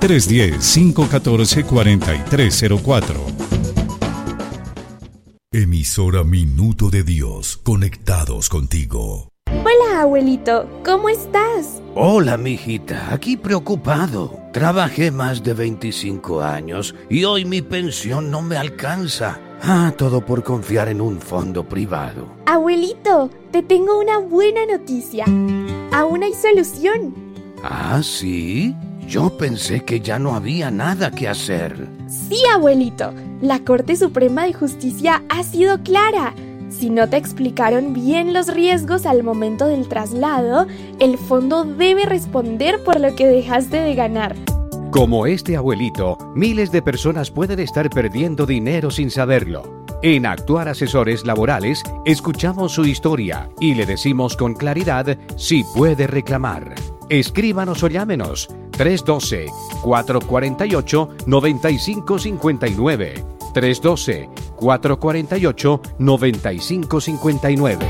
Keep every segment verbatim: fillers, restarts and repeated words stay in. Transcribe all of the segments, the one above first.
tres uno cero, cinco uno cuatro, cuatro tres cero cuatro. Emisora Minuto de Dios, conectados contigo. Hola, abuelito, ¿cómo estás? Hola, mijita, aquí preocupado. Trabajé más de veinticinco años y hoy mi pensión no me alcanza. Ah, todo por confiar en un fondo privado. Abuelito, te tengo una buena noticia. Aún hay solución. ¿Ah, sí? Yo pensé que ya no había nada que hacer. Sí, abuelito. La Corte Suprema de Justicia ha sido clara. Si no te explicaron bien los riesgos al momento del traslado, el fondo debe responder por lo que dejaste de ganar. Como este abuelito, miles de personas pueden estar perdiendo dinero sin saberlo. En Actuar Asesores Laborales, escuchamos su historia y le decimos con claridad si puede reclamar. Escríbanos o llámenos tres uno dos, cuatro cuatro ocho, nueve cinco cinco nueve. tres uno dos, cuatro cuatro ocho, nueve cinco cinco nueve.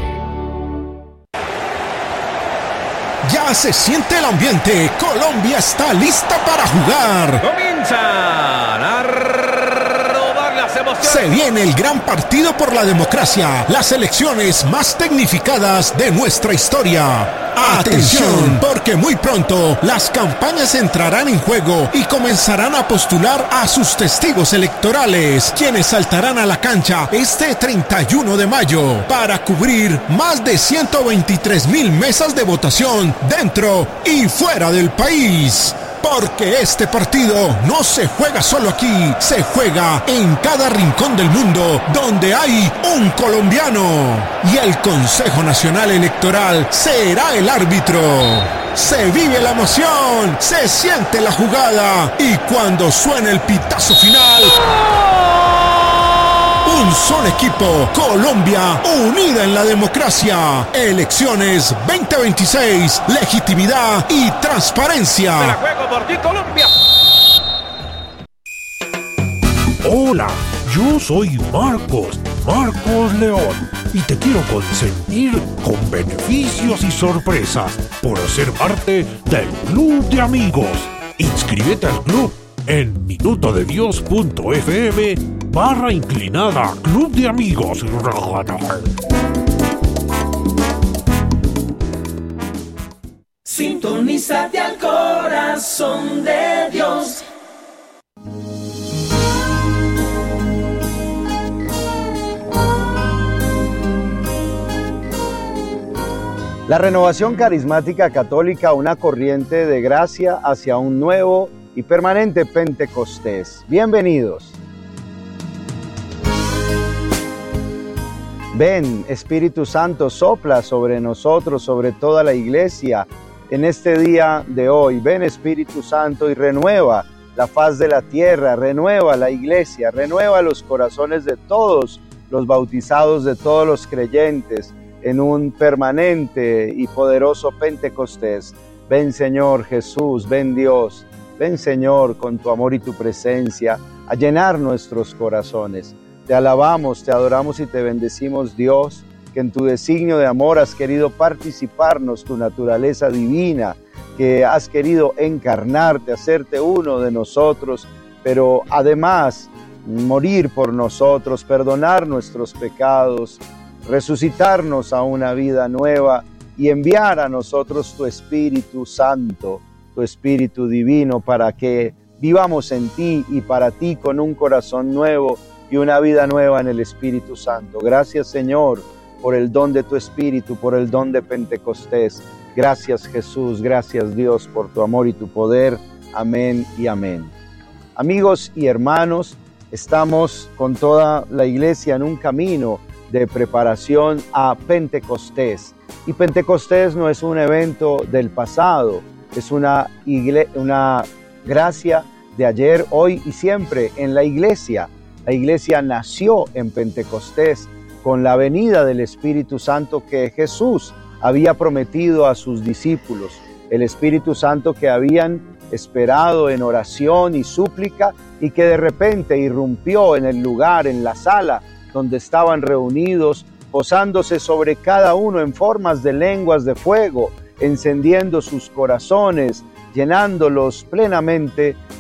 Ya se siente el ambiente. Colombia está lista para jugar. Comienzan a robar las emociones. Se viene el gran partido por la democracia. Las elecciones más tecnificadas de nuestra historia. Atención, porque muy pronto las campañas entrarán en juego y comenzarán a postular a sus testigos electorales, quienes saltarán a la cancha este treinta y uno de mayo para cubrir más de ciento veintitrés mil mesas de votación dentro y fuera del país. Porque este partido no se juega solo aquí, se juega en cada rincón del mundo donde hay un colombiano. Y el Consejo Nacional Electoral será el árbitro. Se vive la emoción, se siente la jugada y cuando suene el pitazo final... Un solo equipo, Colombia, unida en la democracia. Elecciones veinte veintiséis, legitimidad y transparencia. Me la juego por ti, Colombia. Hola, yo soy Marcos, Marcos León, y te quiero consentir con beneficios y sorpresas por ser parte del Club de Amigos. Inscríbete al club en minutodedios.fm barra inclinada Club de Amigos. Sintonízate al corazón de Dios. La Renovación Carismática Católica, una corriente de gracia hacia un nuevo y permanente Pentecostés. Bienvenidos. Ven, Espíritu Santo, sopla sobre nosotros, sobre toda la iglesia en este día de hoy. Ven, Espíritu Santo, y renueva la faz de la tierra, renueva la iglesia, renueva los corazones de todos los bautizados, de todos los creyentes, en un permanente y poderoso Pentecostés. Ven, Señor Jesús, ven Dios, ven, Señor, con tu amor y tu presencia, a llenar nuestros corazones. Te alabamos, te adoramos y te bendecimos, Dios, que en tu designio de amor has querido participarnos tu naturaleza divina, que has querido encarnarte, hacerte uno de nosotros, pero además morir por nosotros, perdonar nuestros pecados, resucitarnos a una vida nueva y enviar a nosotros tu Espíritu Santo, tu Espíritu Divino, para que vivamos en ti y para ti con un corazón nuevo y una vida nueva en el Espíritu Santo. Gracias, Señor, por el don de tu Espíritu, por el don de Pentecostés. Gracias, Jesús, gracias, Dios, por tu amor y tu poder. Amén y amén. Amigos y hermanos, estamos con toda la iglesia en un camino de preparación a Pentecostés. Y Pentecostés no es un evento del pasado, es una, igle- una gracia de ayer, hoy y siempre en la iglesia. La iglesia nació en Pentecostés con la venida del Espíritu Santo que Jesús había prometido a sus discípulos. El Espíritu Santo que habían esperado en oración y súplica y que de repente irrumpió en el lugar, en la sala donde estaban reunidos, posándose sobre cada uno en formas de lenguas de fuego, encendiendo sus corazones, llenándolos plenamente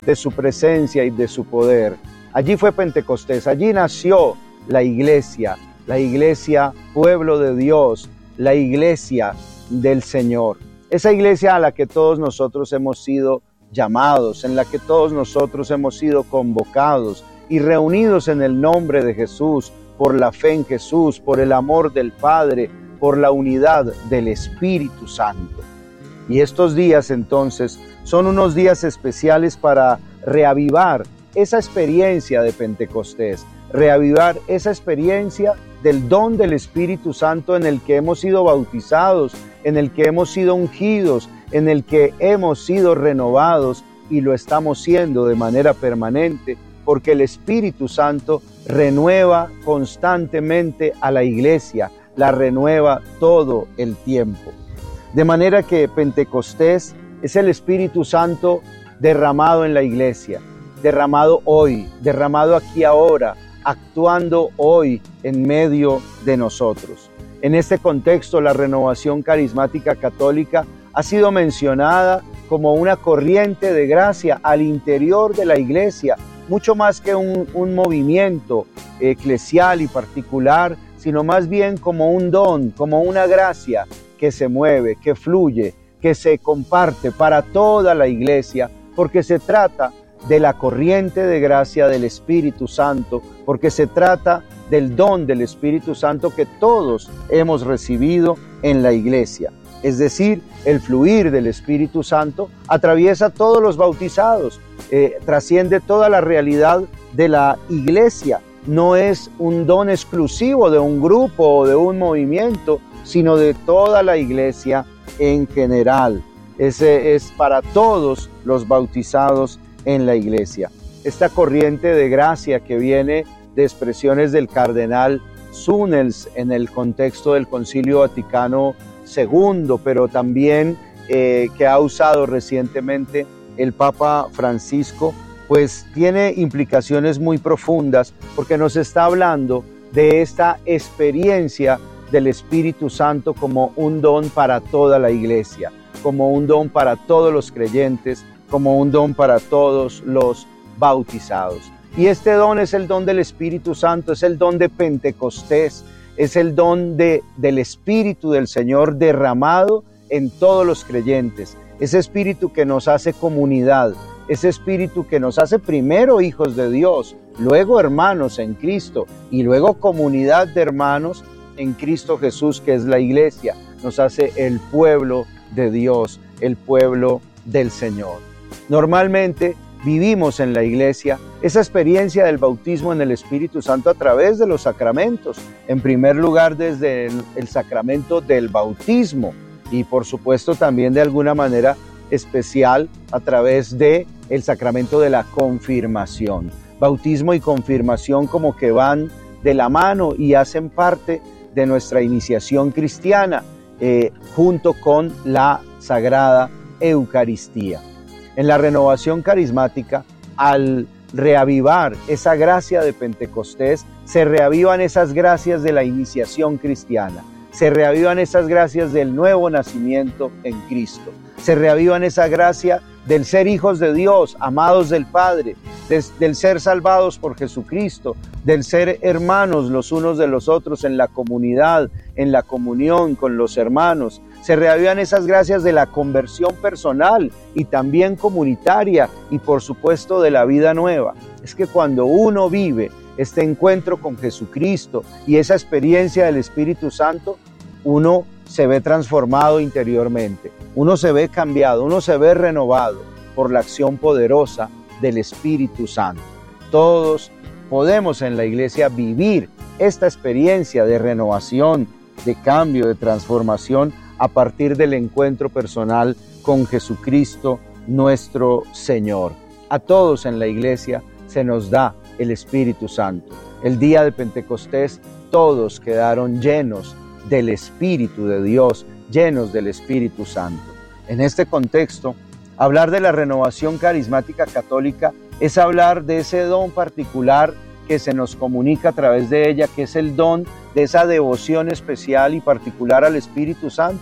de su presencia y de su poder. Allí fue Pentecostés, allí nació la iglesia, la iglesia pueblo de Dios, la iglesia del Señor. Esa iglesia a la que todos nosotros hemos sido llamados, en la que todos nosotros hemos sido convocados y reunidos en el nombre de Jesús, por la fe en Jesús, por el amor del Padre, por la unidad del Espíritu Santo. Y estos días entonces son unos días especiales para reavivar esa experiencia de Pentecostés, reavivar esa experiencia del don del Espíritu Santo en el que hemos sido bautizados, en el que hemos sido ungidos, en el que hemos sido renovados y lo estamos siendo de manera permanente, porque el Espíritu Santo renueva constantemente a la iglesia, la renueva todo el tiempo. De manera que Pentecostés es el Espíritu Santo derramado en la iglesia, derramado hoy, derramado aquí ahora, actuando hoy en medio de nosotros. En este contexto, la renovación carismática católica ha sido mencionada como una corriente de gracia al interior de la iglesia, mucho más que un, un movimiento eclesial y particular, sino más bien como un don, como una gracia que se mueve, que fluye, que se comparte para toda la iglesia, porque se trata de la corriente de gracia del Espíritu Santo, porque se trata del don del Espíritu Santo que todos hemos recibido en la iglesia. Es decir, el fluir del Espíritu Santo atraviesa todos los bautizados, eh, trasciende toda la realidad de la iglesia. No es un don exclusivo de un grupo o de un movimiento, sino de toda la iglesia en general. Ese es para todos los bautizados en la iglesia. Esta corriente de gracia que viene de expresiones del cardenal Sunels en el contexto del Concilio Vaticano segundo, pero también eh, que ha usado recientemente el Papa Francisco, pues tiene implicaciones muy profundas, porque nos está hablando de esta experiencia del Espíritu Santo como un don para toda la iglesia, como un don para todos los creyentes, como un don para todos los bautizados. Y este don es el don del Espíritu Santo, es el don de Pentecostés, es el don de, del Espíritu del Señor derramado en todos los creyentes. Ese Espíritu que nos hace comunidad, ese Espíritu que nos hace primero hijos de Dios, luego hermanos en Cristo y luego comunidad de hermanos en Cristo Jesús, que es la iglesia, nos hace el pueblo de Dios, el pueblo del Señor. Normalmente vivimos en la iglesia esa experiencia del bautismo en el Espíritu Santo a través de los sacramentos. En primer lugar, desde el, el sacramento del bautismo y por supuesto también de alguna manera especial a través de el sacramento de la confirmación. Bautismo y confirmación como que van de la mano y hacen parte de nuestra iniciación cristiana eh, junto con la Sagrada Eucaristía. En la renovación carismática, al reavivar esa gracia de Pentecostés, se reavivan esas gracias de la iniciación cristiana, se reavivan esas gracias del nuevo nacimiento en Cristo, se reavivan esa gracia del ser hijos de Dios, amados del Padre, des, del ser salvados por Jesucristo, del ser hermanos los unos de los otros en la comunidad, en la comunión con los hermanos. Se reavivan esas gracias de la conversión personal y también comunitaria y por supuesto de la vida nueva. Es que cuando uno vive este encuentro con Jesucristo y esa experiencia del Espíritu Santo, uno se ve transformado interiormente, uno se ve cambiado, uno se ve renovado por la acción poderosa del Espíritu Santo. Todos podemos en la iglesia vivir esta experiencia de renovación, de cambio, de transformación a partir del encuentro personal con Jesucristo, nuestro Señor. A todos en la iglesia se nos da el Espíritu Santo. El día de Pentecostés todos quedaron llenos del Espíritu de Dios, llenos del Espíritu Santo. En este contexto, hablar de la renovación carismática católica es hablar de ese don particular que se nos comunica a través de ella, que es el don de esa devoción especial y particular al Espíritu Santo.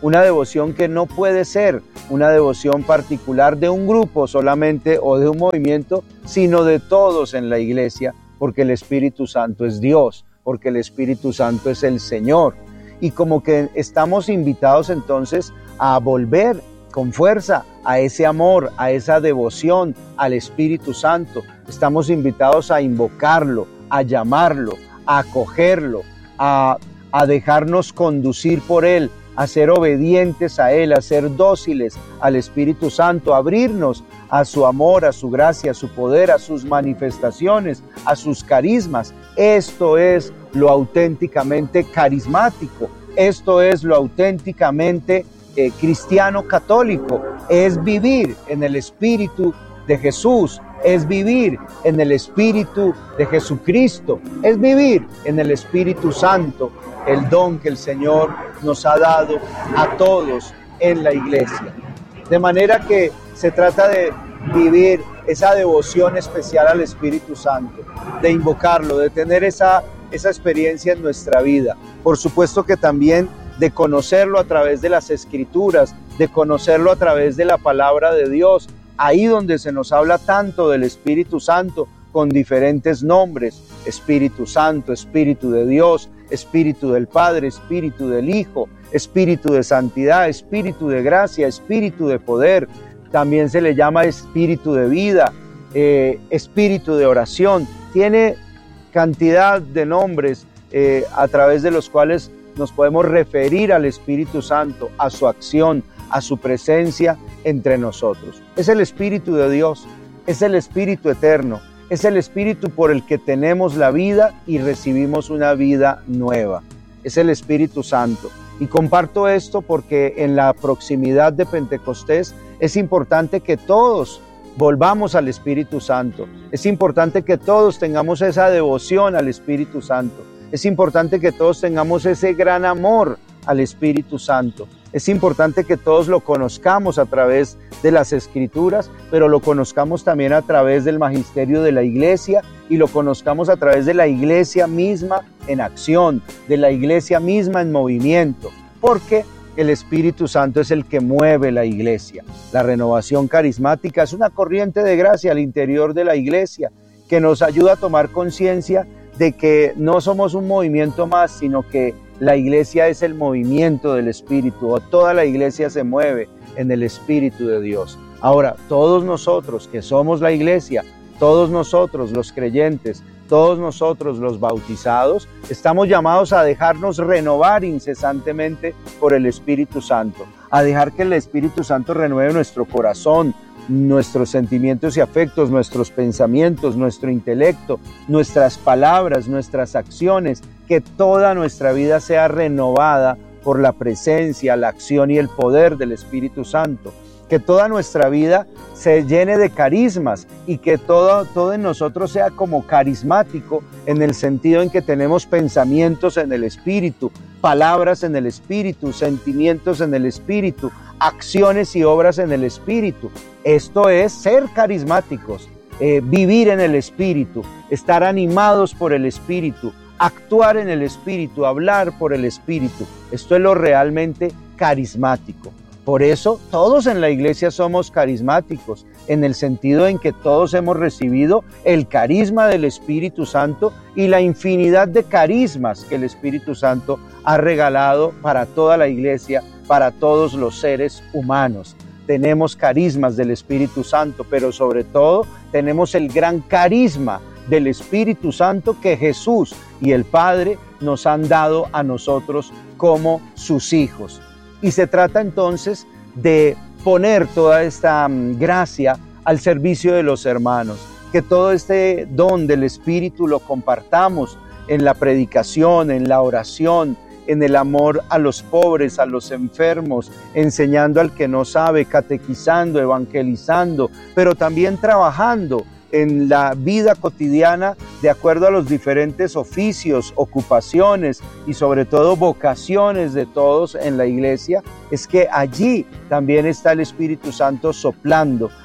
una devoción que no puede ser una devoción particular de un grupo solamente o de un movimiento, sino de todos en la iglesia, porque el Espíritu Santo es Dios, porque el Espíritu Santo es el Señor. Y como que estamos invitados entonces a volver con fuerza a ese amor, a esa devoción al Espíritu Santo. Estamos invitados a invocarlo, a llamarlo, a acogerlo, a, a dejarnos conducir por Él, a ser obedientes a Él, a ser dóciles al Espíritu Santo, a abrirnos a su amor, a su gracia, a su poder, a sus manifestaciones, a sus carismas. Esto es lo auténticamente carismático, esto es lo auténticamente eh, cristiano católico, es vivir en el Espíritu de Jesús, es vivir en el Espíritu de Jesucristo, es vivir en el Espíritu Santo, el don que el Señor nos ha dado a todos en la iglesia. De manera que se trata de vivir esa devoción especial al Espíritu Santo, de invocarlo, de tener esa, esa experiencia en nuestra vida. Por supuesto que también de conocerlo a través de las Escrituras, de conocerlo a través de la palabra de Dios, ahí donde se nos habla tanto del Espíritu Santo con diferentes nombres: Espíritu Santo, Espíritu de Dios, Espíritu del Padre, Espíritu del Hijo, Espíritu de Santidad, Espíritu de Gracia, Espíritu de Poder. También se le llama Espíritu de Vida, eh, Espíritu de Oración. Tiene cantidad de nombres eh, a través de los cuales nos podemos referir al Espíritu Santo, a su acción, a su presencia entre nosotros. Es el Espíritu de Dios, es el Espíritu eterno, es el Espíritu por el que tenemos la vida y recibimos una vida nueva. Es el Espíritu Santo. Y comparto esto porque en la proximidad de Pentecostés es importante que todos volvamos al Espíritu Santo. Es importante que todos tengamos esa devoción al Espíritu Santo. Es importante que todos tengamos ese gran amor al Espíritu Santo. Es importante que todos lo conozcamos a través de las Escrituras, pero lo conozcamos también a través del magisterio de la Iglesia y lo conozcamos a través de la Iglesia misma en acción, de la Iglesia misma en movimiento, porque el Espíritu Santo es el que mueve la Iglesia. La renovación carismática es una corriente de gracia al interior de la Iglesia que nos ayuda a tomar conciencia de que no somos un movimiento más, sino que la iglesia es el movimiento del Espíritu, o toda la iglesia se mueve en el Espíritu de Dios. Ahora, todos nosotros que somos la iglesia, todos nosotros los creyentes, todos nosotros los bautizados, estamos llamados a dejarnos renovar incesantemente por el Espíritu Santo, a dejar que el Espíritu Santo renueve nuestro corazón, nuestros sentimientos y afectos, nuestros pensamientos, nuestro intelecto, nuestras palabras, nuestras acciones, que toda nuestra vida sea renovada por la presencia, la acción y el poder del Espíritu Santo. Que toda nuestra vida se llene de carismas y que todo, todo en nosotros sea como carismático, en el sentido en que tenemos pensamientos en el Espíritu, palabras en el Espíritu, sentimientos en el Espíritu, acciones y obras en el Espíritu. Esto es ser carismáticos, eh, vivir en el Espíritu, estar animados por el Espíritu, actuar en el Espíritu, hablar por el Espíritu. Esto es lo realmente carismático. Por eso todos en la iglesia somos carismáticos, en el sentido en que todos hemos recibido el carisma del Espíritu Santo y la infinidad de carismas que el Espíritu Santo ha regalado para toda la iglesia, para todos los seres humanos. Tenemos carismas del Espíritu Santo, pero sobre todo tenemos el gran carisma del Espíritu Santo que Jesús y el Padre nos han dado a nosotros como sus hijos. Y se trata entonces de poner toda esta gracia al servicio de los hermanos, que todo este don del Espíritu lo compartamos en la predicación, en la oración, en el amor a los pobres, a los enfermos, enseñando al que no sabe, catequizando, evangelizando, pero también trabajando en la vida cotidiana de acuerdo a los diferentes oficios, ocupaciones y sobre todo vocaciones de todos en la iglesia. Es que allí también está el Espíritu Santo soplando,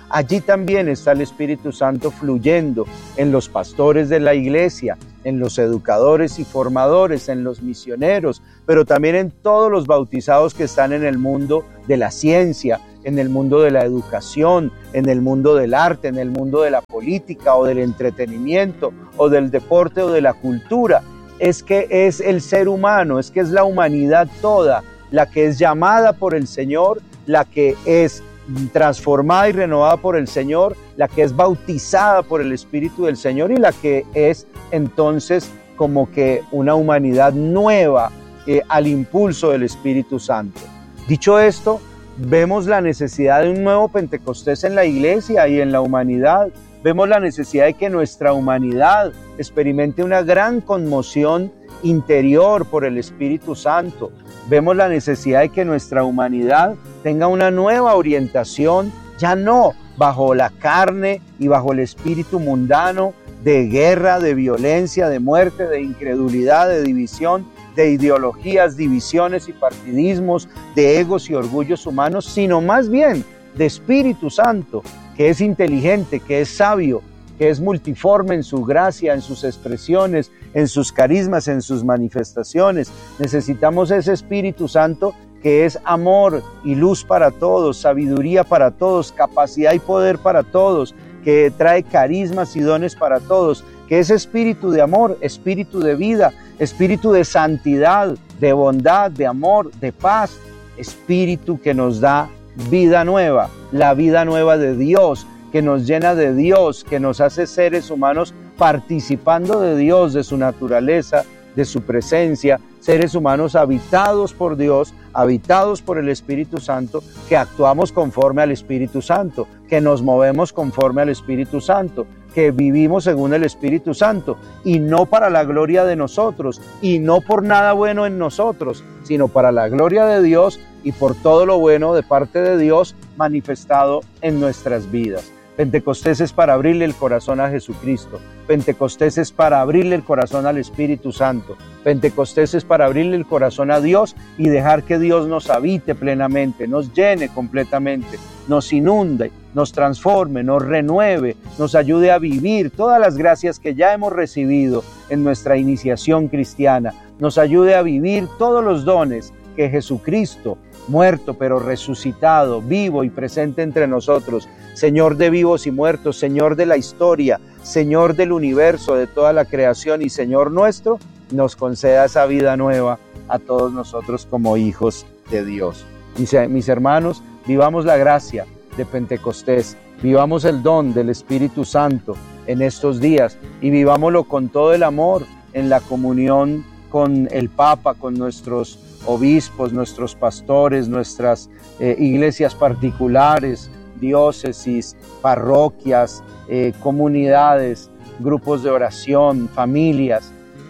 allí también está el Espíritu Santo fluyendo en los pastores de la iglesia, en los educadores y formadores, en los misioneros, pero también en todos los bautizados que están en el mundo de la ciencia, en el mundo de la educación, en el mundo del arte, en el mundo de la política o del entretenimiento o del deporte o de la cultura. Es que es el ser humano, es que es la humanidad toda la que es llamada por el Señor, la que es transformada y renovada por el Señor, la que es bautizada por el Espíritu del Señor y la que es entonces como que una humanidad nueva eh, al impulso del Espíritu Santo. Dicho esto, vemos la necesidad de un nuevo Pentecostés en la iglesia y en la humanidad. Vemos la necesidad de que nuestra humanidad experimente una gran conmoción interior por el Espíritu Santo. Vemos la necesidad de que nuestra humanidad tenga una nueva orientación, ya no bajo la carne y bajo el espíritu mundano de guerra, de violencia, de muerte, de incredulidad, de división, de ideologías, divisiones y partidismos, de egos y orgullos humanos, sino más bien de Espíritu Santo, que es inteligente, que es sabio, que es multiforme en su gracia, en sus expresiones, en sus carismas, en sus manifestaciones. Necesitamos ese Espíritu Santo que es amor y luz para todos, sabiduría para todos, capacidad y poder para todos, que trae carismas y dones para todos, que es espíritu de amor, espíritu de vida, espíritu de santidad, de bondad, de amor, de paz, espíritu que nos da vida nueva, la vida nueva de Dios, que nos llena de Dios, que nos hace seres humanos participando de Dios, de su naturaleza, de su presencia, seres humanos habitados por Dios, habitados por el Espíritu Santo, que actuamos conforme al Espíritu Santo, que nos movemos conforme al Espíritu Santo, que vivimos según el Espíritu Santo, y no para la gloria de nosotros, y no por nada bueno en nosotros, sino para la gloria de Dios y por todo lo bueno de parte de Dios manifestado en nuestras vidas. Pentecostés es para abrirle el corazón a Jesucristo. Pentecostés es para abrirle el corazón al Espíritu Santo. Pentecostés es para abrirle el corazón a Dios y dejar que Dios nos habite plenamente, nos llene completamente, nos inunde, nos transforme, nos renueve, nos ayude a vivir todas las gracias que ya hemos recibido en nuestra iniciación cristiana, nos ayude a vivir todos los dones que Jesucristo, muerto pero resucitado, vivo y presente entre nosotros, Señor de vivos y muertos, Señor de la historia, Señor del universo, de toda la creación y Señor nuestro, nos conceda esa vida nueva a todos nosotros como hijos de Dios. Mis, mis hermanos, vivamos la gracia de Pentecostés, vivamos el don del Espíritu Santo en estos días y vivámoslo con todo el amor en la comunión con el Papa, con nuestros obispos, nuestros pastores, nuestras eh, iglesias particulares, diócesis, parroquias, eh, comunidades, grupos de oración, familias,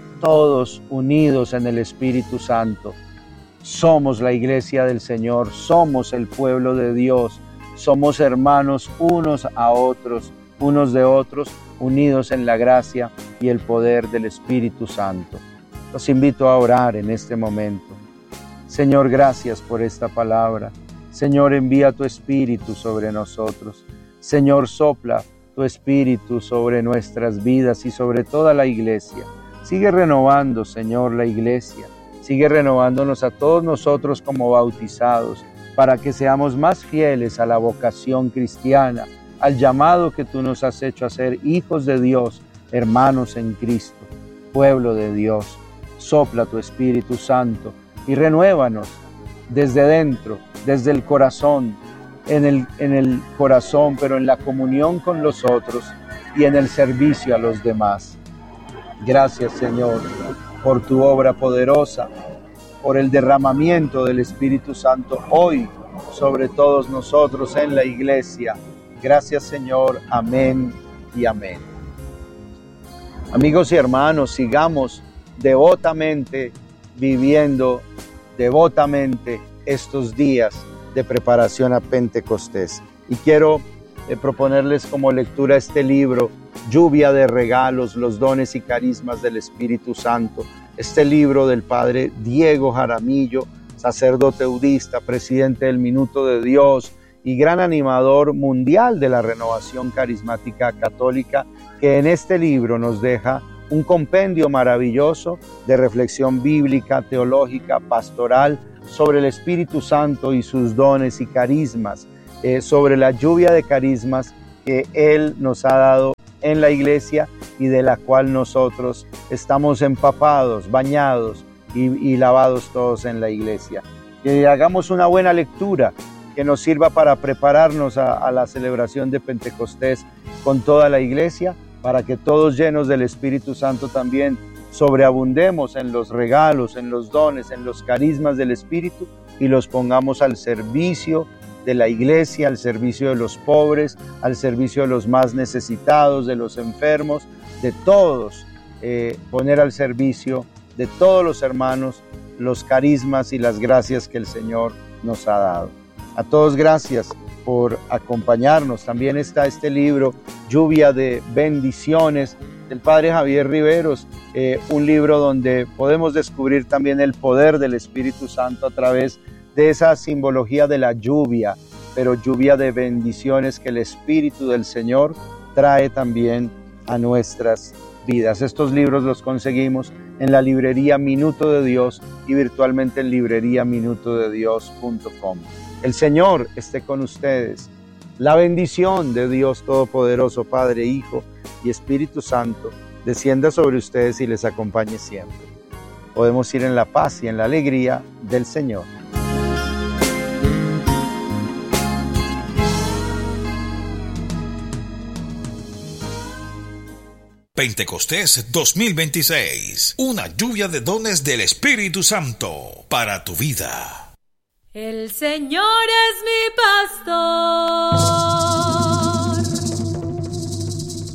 todos unidos en el Espíritu Santo. Somos la iglesia del Señor, somos el pueblo de Dios, somos hermanos unos a otros, unos de otros, unidos en la gracia y el poder del Espíritu Santo. Los invito a orar en este momento. Señor, gracias por esta palabra. Señor, envía tu Espíritu sobre nosotros. Señor, sopla tu Espíritu sobre nuestras vidas y sobre toda la iglesia. Sigue renovando, Señor, la iglesia. Sigue renovándonos a todos nosotros como bautizados para que seamos más fieles a la vocación cristiana, al llamado que tú nos has hecho a ser hijos de Dios, hermanos en Cristo, pueblo de Dios. Sopla tu Espíritu Santo y renuévanos desde dentro, desde el corazón, en el, en el corazón, pero en la comunión con los otros y en el servicio a los demás. Gracias, Señor, por tu obra poderosa, por el derramamiento del Espíritu Santo hoy sobre todos nosotros en la iglesia. Gracias, Señor. Amén y amén. Amigos y hermanos, sigamos devotamente viviendo devotamente estos días de preparación a Pentecostés. Y quiero eh, proponerles como lectura este libro, Lluvia de Regalos, los dones y carismas del Espíritu Santo. Este libro del padre Diego Jaramillo, sacerdote eudista, presidente del Minuto de Dios y gran animador mundial de la renovación carismática católica, que en este libro nos deja un compendio maravilloso de reflexión bíblica, teológica, pastoral, sobre el Espíritu Santo y sus dones y carismas, eh, sobre la lluvia de carismas que Él nos ha dado en la iglesia y de la cual nosotros estamos empapados, bañados y, y lavados todos en la iglesia. Que hagamos una buena lectura que nos sirva para prepararnos a, a la celebración de Pentecostés con toda la iglesia, para que todos llenos del Espíritu Santo también sobreabundemos en los regalos, en los dones, en los carismas del Espíritu y los pongamos al servicio de la iglesia, al servicio de los pobres, al servicio de los más necesitados, de los enfermos, de todos, eh, poner al servicio de todos los hermanos los carismas y las gracias que el Señor nos ha dado. A todos gracias por acompañarnos. También está este libro, Lluvia de Bendiciones, del Padre Javier Riveros, eh, un libro donde podemos descubrir también el poder del Espíritu Santo a través de esa simbología de la lluvia, pero lluvia de bendiciones que el Espíritu del Señor trae también a nuestras vidas. Estos libros los conseguimos en la librería Minuto de Dios y virtualmente en librería minuto de dios punto com. El Señor esté con ustedes. La bendición de Dios Todopoderoso, Padre, Hijo y Espíritu Santo, descienda sobre ustedes y les acompañe siempre. Podemos ir en la paz y en la alegría del Señor. Pentecostés dos mil veintiséis. Una lluvia de dones del Espíritu Santo para tu vida. El Señor es mi pastor.